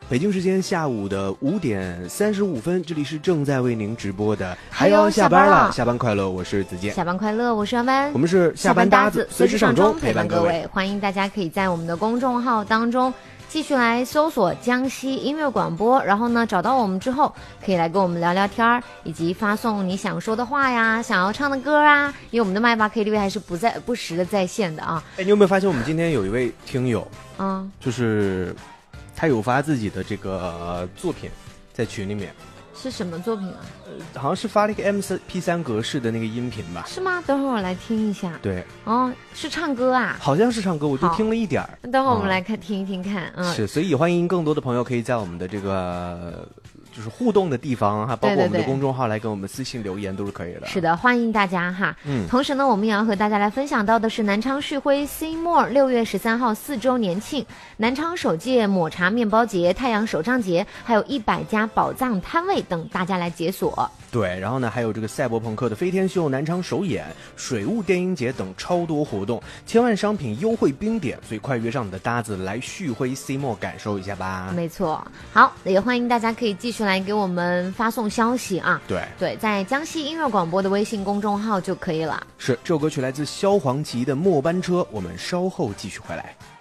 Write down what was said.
北京时间下午的5点35分，这里是正在为您直播的还要下班了，下班快乐，我是子健。 下班快乐，我是阿班。 我们是下班搭子，随时上钟陪伴各位。 欢迎大家可以在我们的公众号当中继续来搜索江西音乐广播，然后呢找到我们之后可以来跟我们聊聊天，以及发送你想说的话呀，想要唱的歌啊，因为我们的麦霸 KTV 还是不时的在线的啊。 你有没有发现我们今天有一位听友就是他有发自己的这个作品在群里面。 是什么作品啊？ 好像是发了一个 MP3 格式的那个音频吧？ 是吗？等会儿我来听一下。 对， 是唱歌啊？ 好像是唱歌，我就听了一点儿。 等会儿我们来听一听看。 是，所以欢迎更多的朋友可以在我们的这个就是互动的地方哈，包括我们的公众号来跟我们私信留言都是可以的。 是的，欢迎大家哈。同时呢，我们也要和大家来分享到的是南昌旭辉 Seymour 6月13号4周年庆，南昌首届抹茶面包节、太阳手账节，还有100家宝藏摊位等大家来解锁。 对，然后呢，还有这个赛博朋克的飞天秀南昌首演、水雾电音节等超多活动，千万商品优惠冰点，所以快约上你的搭子来旭辉 Seymour 感受一下吧。 没错，好，也欢迎大家可以继续来给我们发送消息啊。对，在江西音乐广播的微信公众号就可以了。 是，这首歌曲来自萧煌奇的末班车，我们稍后继续回来。